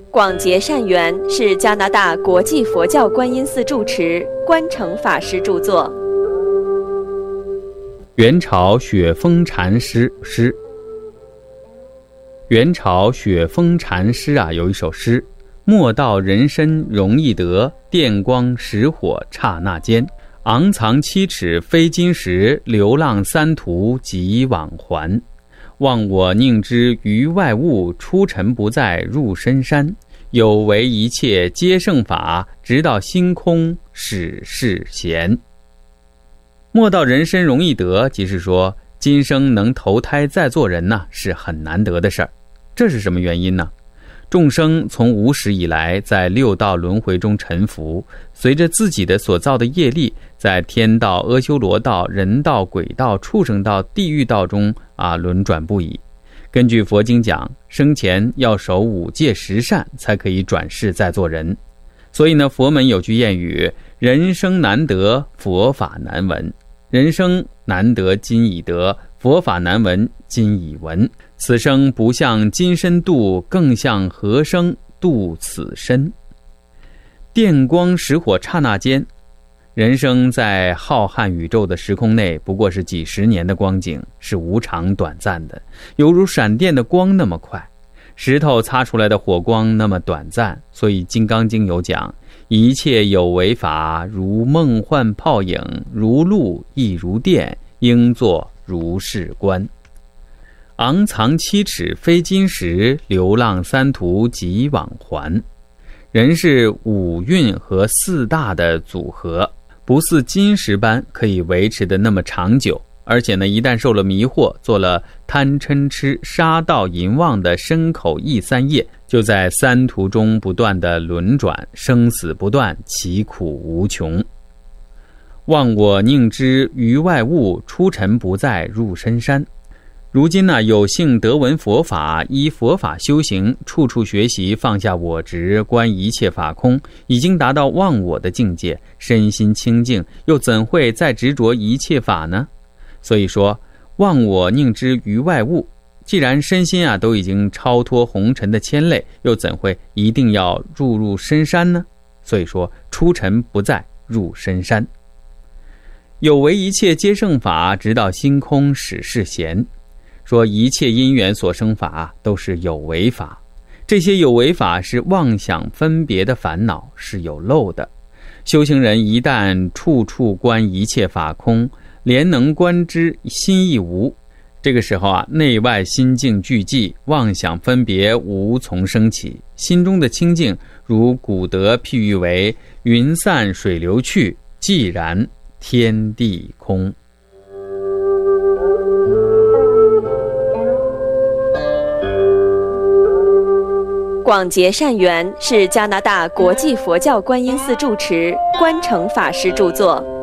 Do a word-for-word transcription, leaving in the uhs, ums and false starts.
广结善缘是加拿大国际佛教观音寺住持观诚法师著作。 元朝雪峰禅师诗。元朝雪峰禅师啊，有一首诗：莫道人身容易得，电光石火刹那间。昂藏七尺非金石，流浪三途即往还。望我宁知于外物，出尘不再入深山。有为一切皆圣法，直到星空始是闲。莫道人身容易得，即是说今生能投胎再做人呢，是很难得的事儿。这是什么原因呢？众生从无始以来在六道轮回中沉浮，随着自己的所造的业力，在天道、阿修罗道、人道、鬼道、畜生道、地狱道中啊轮转不已。根据佛经讲，生前要守五戒十善，才可以转世再做人。所以呢，佛门有句谚语：人生难得，佛法难闻。人生难得今已得，佛法难闻今已闻。此生不向今生度，更向何生度此身。电光石火刹那间，人生在浩瀚宇宙的时空内，不过是几十年的光景，是无常短暂的，犹如闪电的光那么快，石头擦出来的火光那么短暂。所以《金刚经》有讲：一切有为法，如梦幻泡影，如露亦如电，应作如是观。昂藏七尺非金石，流浪三途即往还。人是五蕴和四大的组合，不似金石般可以维持的那么长久，而且呢，一旦受了迷惑，做了贪嗔痴杀盗淫妄的身口意三业，就在三途中不断的轮转，生死不断，其苦无穷。望我宁知于外物，出尘不再入深山。如今呢、啊，有幸得闻佛法，依佛法修行，处处学习放下我执，观一切法空，已经达到忘我的境界，身心清净，又怎会再执着一切法呢？所以说，忘我宁知于外物，既然身心啊都已经超脱红尘的牵累，又怎会一定要入入深山呢？所以说，出尘不再入深山。有为一切皆圣法，直到星空始是闲。说一切因缘所生法都是有为法，这些有为法是妄想分别的烦恼，是有漏的。修行人一旦处处观一切法空，连能观之心亦无，这个时候啊，内外心境俱寂，妄想分别无从生起，心中的清净如古德譬喻为云散水流去，寂然天地空。 广结善缘是加拿大国际佛教观音寺住持观诚法师著作。